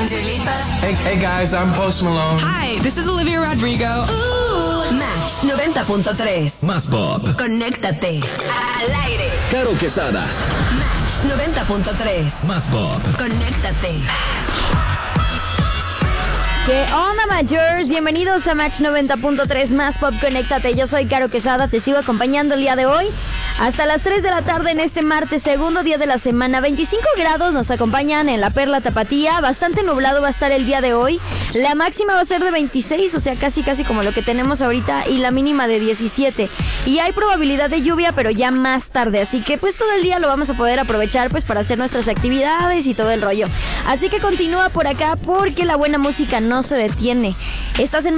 I'm Dua Lipa. Hey guys, I'm Post Malone. Hi, this is Olivia Rodrigo. Match 90.3. Más pop. Conéctate al aire. Caro Quesada. Match 90.3. Más pop. Conéctate. ¿Qué onda, Matchers? Bienvenidos a Match 90.3 Más Pop, conéctate. Yo soy Caro Quesada, te sigo acompañando el día de hoy hasta las 3 de la tarde en este martes, segundo día de la semana. 25 grados nos acompañan en la Perla Tapatía, bastante nublado va a estar el día de hoy. La máxima va a ser de 26, o sea, casi como lo que tenemos ahorita, y la mínima de 17. Y hay probabilidad de lluvia, pero ya más tarde, así que pues todo el día lo vamos a poder aprovechar pues para hacer nuestras actividades y todo el rollo. Así que continúa por acá porque la buena música no se detiene. Estás en